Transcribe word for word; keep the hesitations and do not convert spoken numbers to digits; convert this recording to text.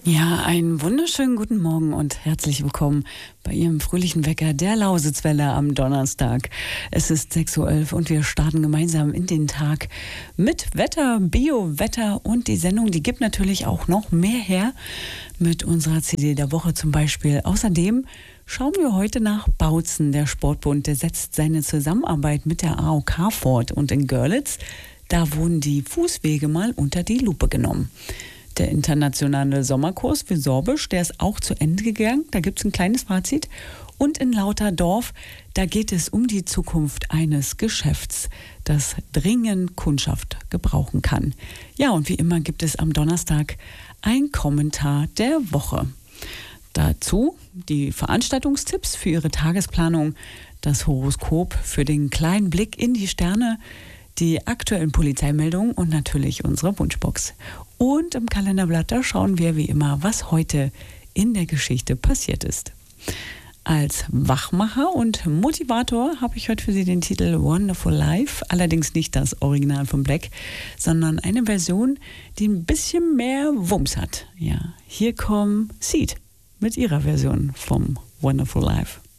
Ja, einen wunderschönen guten Morgen und herzlich willkommen bei Ihrem fröhlichen Wecker der Lausitzwelle am Donnerstag. Es ist sechs Uhr elf und wir starten gemeinsam in den Tag mit Wetter, Bio-Wetter und die Sendung, die gibt natürlich auch noch mehr her mit unserer C D der Woche zum Beispiel. Außerdem schauen wir heute nach Bautzen. Der Sportbund, der setzt seine Zusammenarbeit mit der A O K fort und in Görlitz, da wurden die Fußwege mal unter die Lupe genommen. Der internationale Sommerkurs für Sorbisch, der ist auch zu Ende gegangen. Da gibt es ein kleines Fazit. Und in Lauterdorf, da geht es um die Zukunft eines Geschäfts, das dringend Kundschaft gebrauchen kann. Ja, und wie immer gibt es am Donnerstag ein Kommentar der Woche. Dazu die Veranstaltungstipps für Ihre Tagesplanung, das Horoskop für den kleinen Blick in die Sterne, die aktuellen Polizeimeldungen und natürlich unsere Wunschbox. Und im Kalenderblatt, da schauen wir wie immer, was heute in der Geschichte passiert ist. Als Wachmacher und Motivator habe ich heute für Sie den Titel Wonderful Life, allerdings nicht das Original von Black, sondern eine Version, die ein bisschen mehr Wumms hat. Ja, hier kommt Seed mit ihrer Version vom Wonderful Life.